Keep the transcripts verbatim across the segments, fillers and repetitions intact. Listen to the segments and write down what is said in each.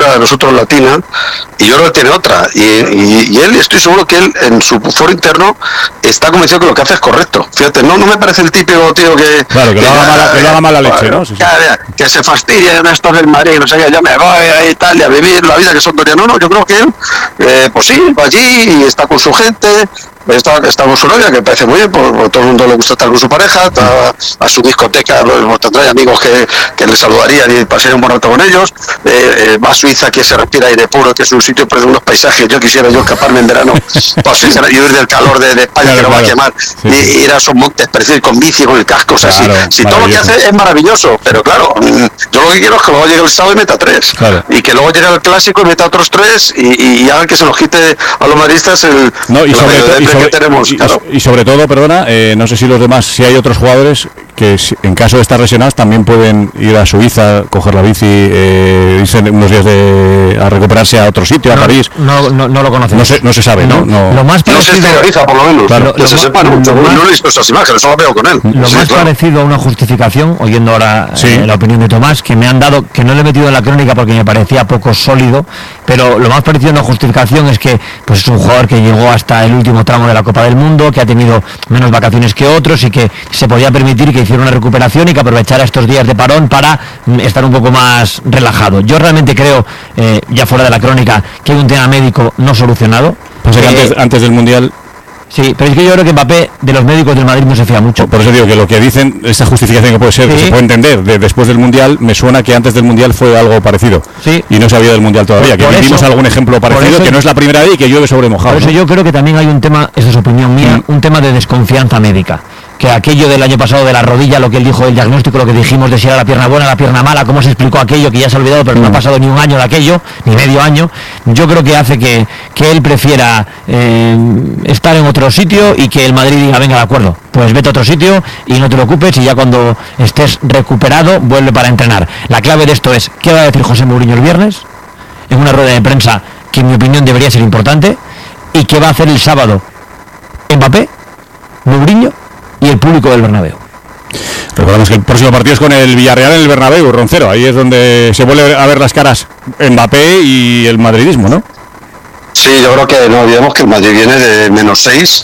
a nosotros latina, y yo creo que tiene otra, y, y, y él, estoy seguro que él en su foro interno está convencido que lo que hace es correcto. Fíjate, no no me parece el típico tío que... Claro, que, que, lo, haga mala, que lo haga mala leche, ¿no? Sí, sí. Que, que se fastidia en estos del Madrid, no sé qué, yo me voy a Italia a vivir la vida que son torianos. No, no, yo creo que él, eh, pues sí, va allí y está con su gente, está, está con su novia, que parece muy bien, porque, porque todo el mundo le gusta estar con su pareja, a, a su discoteca, los trae amigos que, que le saludarían y pasarían un buen rato con ellos, eh, eh, va a Suiza, que se respira aire puro, que es un sitio pues, de unos paisajes, yo quisiera yo escaparme en verano, pues, y huir del calor de, de España, claro, que no claro. va a quemar, sí, y sí. ir a esos montes preciosos con bici, con el casco, o sea, claro, si, si todo lo que hace es maravilloso, pero claro, yo lo que quiero es que luego llegue el sábado y meta tres, claro. y que luego llegue el clásico y meta otros tres, y, y hagan que se nos quite a los madridistas el, no, y, sobre to- y, sobre, que tenemos, y, claro. y sobre todo, perdona, eh, no sé si los demás, si hay otros jugadores que en caso de estar lesionados también pueden ir a Suiza, coger la bici, eh, irse unos días de, a recuperarse a otro sitio, no, a París. No, no, no lo conocemos. No se, no se sabe, ¿no? No, lo más parecido, no se exterioriza, por lo menos. Claro, que lo se ma- sepa, no, no, no he visto esas imágenes, solo veo con él. Lo sí, más claro. parecido a una justificación, oyendo ahora sí. eh, la opinión de Tomás, que me han dado, que no le he metido en la crónica porque me parecía poco sólido, pero lo más parecido a una justificación es que pues es un jugador que llegó hasta el último tramo de la Copa del Mundo, que ha tenido menos vacaciones que otros y que se podía permitir que hiciera una recuperación y que aprovechara estos días de parón para estar un poco más relajado. Yo realmente creo, eh, ya fuera de la crónica, que hay un tema médico no solucionado. Pues eh, que antes, antes del Mundial... Sí, pero es que yo creo que Mbappé de los médicos del Madrid no se fía mucho. Por eso digo que lo que dicen, esa justificación que puede ser, sí. que se puede entender, de, después del Mundial, me suena que antes del Mundial fue algo parecido. Sí. Y no se había del Mundial todavía, por, que por vimos eso, algún ejemplo parecido, eso, que no es la primera vez y que llueve sobre mojado. Por eso ¿no? yo creo que también hay un tema, esa es opinión mía, mm. un tema de desconfianza médica. Que aquello del año pasado de la rodilla, lo que él dijo del diagnóstico, lo que dijimos de si era la pierna buena, la pierna mala, cómo se explicó aquello, que ya se ha olvidado, pero mm. no ha pasado ni un año de aquello, ni medio año, yo creo que hace que, que él prefiera eh, estar en otro sitio y que el Madrid diga, venga, de acuerdo, pues vete a otro sitio y no te preocupes y ya cuando estés recuperado vuelve para entrenar. La clave de esto es, ¿qué va a decir José Mourinho el viernes? En una rueda de prensa que en mi opinión debería ser importante, y qué va a hacer el sábado Mbappé, Mourinho y el público del Bernabéu. Recordamos que el próximo partido es con el Villarreal en el Bernabéu, Roncero. Ahí es donde se vuelve a ver las caras Mbappé y el madridismo, ¿no? Sí, yo creo que no olvidemos que el Madrid viene de menos seis,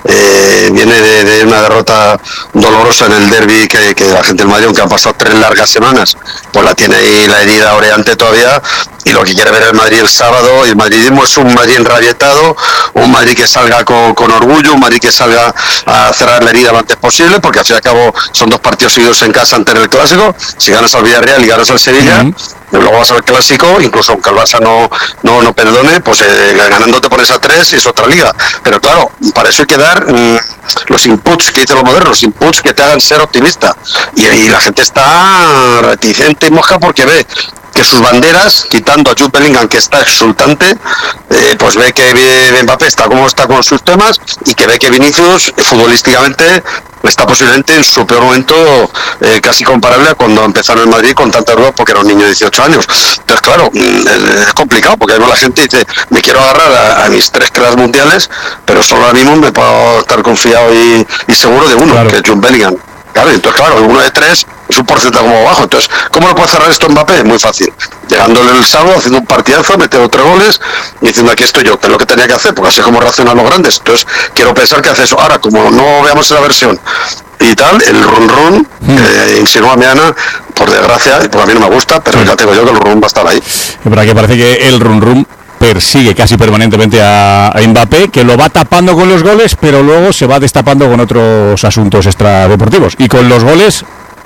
eh, viene de, de una derrota dolorosa en el derbi que, que la gente del Madrid, aunque han pasado tres largas semanas, pues la tiene ahí la herida oreante todavía, y lo que quiere ver el Madrid el sábado, y el madridismo es un Madrid enrabietado, un Madrid que salga con, con orgullo, un Madrid que salga a cerrar la herida lo antes posible, porque al fin y al cabo son dos partidos seguidos en casa ante el Clásico, si ganas al Villarreal y ganas al Sevilla, uh-huh. luego vas al Clásico, incluso aunque el Barça no, no, no perdone, pues eh, ganando te pones a tres y es otra liga. Pero claro, para eso hay que dar mmm, los inputs que dicen los modernos, los inputs que te hagan ser optimista. Y, y la gente está reticente y mosca porque ve que sus banderas, quitando a Jude Bellingham, que está exultante, eh, pues ve que Mbappé está como está con sus temas y que ve que Vinicius, futbolísticamente, está posiblemente en su peor momento, eh, casi comparable a cuando empezaron en Madrid con tanta duda porque era un niño de dieciocho años. Entonces, claro, es complicado porque además la gente dice, me quiero agarrar a, a mis tres crack mundiales, pero solo ahora mismo me puedo estar confiado y, y seguro de uno, claro. que es Jude Bellingham. Claro, entonces claro, uno de tres es un porcentaje como bajo. Entonces, ¿cómo lo puede cerrar esto Mbappé? Muy fácil. Llegándole el sábado, haciendo un partidazo, metiendo tres goles y diciendo aquí estoy yo, que es lo que tenía que hacer, porque así como reaccionan los grandes. Entonces, quiero pensar que hace eso. Ahora, como no veamos esa versión y tal, el run run, mm. eh, insinúa Meana, por desgracia, y porque a mí no me gusta, pero mm. ya tengo yo que el run run va a estar ahí. Pero aquí parece que el run run persigue casi permanentemente a, a Mbappé, que lo va tapando con los goles, pero luego se va destapando con otros asuntos extradeportivos. Y con los goles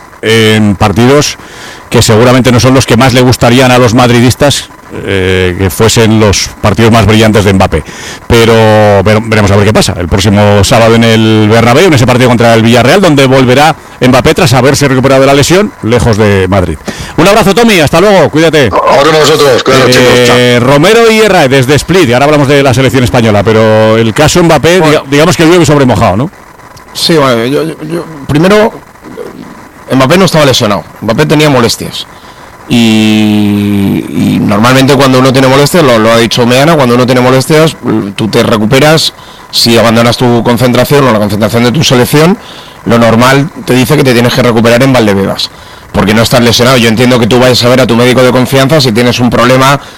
en partidos que seguramente no son los que más le gustarían a los madridistas, eh, que fuesen los partidos más brillantes de Mbappé. Pero, pero veremos a ver qué pasa el próximo sábado en el Bernabéu, en ese partido contra el Villarreal, donde volverá Mbappé tras haberse recuperado de la lesión, lejos de Madrid. Un abrazo, Tommy, hasta luego, cuídate. Ahora nosotros, cuídate, eh, chicos. Romero y Herrera desde Split, y ahora hablamos de la selección española, pero el caso Mbappé, bueno, digamos que llueve sobre mojado, ¿no? Sí, bueno, yo, yo, yo primero, Mbappé no estaba lesionado, Mbappé tenía molestias. Y, y normalmente cuando uno tiene molestias, lo, lo ha dicho Meana, cuando uno tiene molestias, tú te recuperas, si abandonas tu concentración o la concentración de tu selección, lo normal te dice que te tienes que recuperar en Valdebebas, porque no estás lesionado. Yo entiendo que tú vayas a ver a tu médico de confianza si tienes un problema